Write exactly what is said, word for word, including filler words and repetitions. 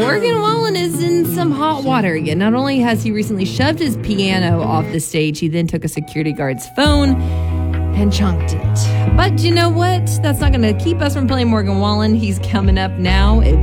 Morgan Wallen is in some hot water again. Not only has he recently shoved his piano off the stage, he then took a security guard's phone and chunked it. But you know what? That's not going to keep us from playing Morgan Wallen. He's coming up now.